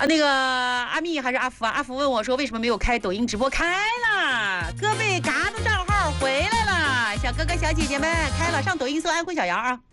那个阿蜜还是阿福啊？阿福问我说为什么没有开抖音直播？开了，各位嘎子账号回来了，小哥哥小姐姐们开了，上抖音搜安徽小杨啊。